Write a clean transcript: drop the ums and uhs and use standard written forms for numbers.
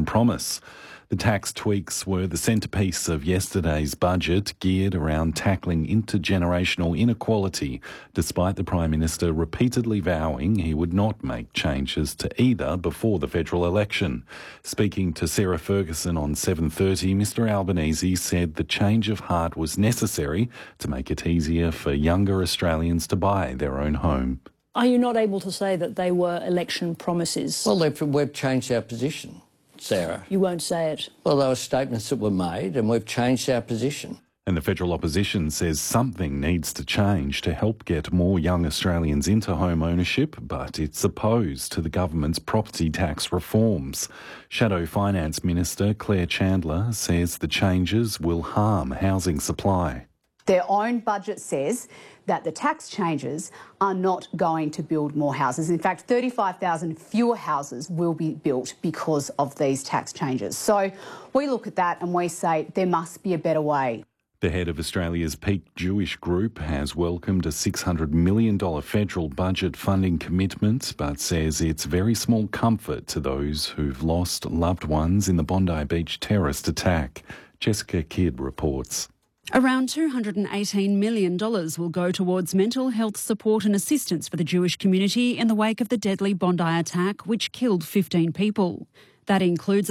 promise. The tax tweaks were the centrepiece of yesterday's budget, geared around tackling intergenerational inequality, despite the Prime Minister repeatedly vowing he would not make changes to either before the federal election. Speaking to Sarah Ferguson on 7:30, Mr Albanese said the change of heart was necessary to make it easier for younger Australians to buy their own home. Are you not able to say that they were election promises? Well, we've changed our position, Sarah. You won't say it? Well, there were statements that were made and we've changed our position. And the federal opposition says something needs to change to help get more young Australians into home ownership, but it's opposed to the government's property tax reforms. Shadow Finance Minister Claire Chandler says the changes will harm housing supply. Their own budget says that the tax changes are not going to build more houses. In fact, 35,000 fewer houses will be built because of these tax changes. So we look at that and we say there must be a better way. The head of Australia's Peak Jewish Group has welcomed a $600 million federal budget funding commitment, but says it's very small comfort to those who've lost loved ones in the Bondi Beach terrorist attack. Jessica Kidd reports. Around $218 million will go towards mental health support and assistance for the Jewish community in the wake of the deadly Bondi attack, which killed 15 people. That includes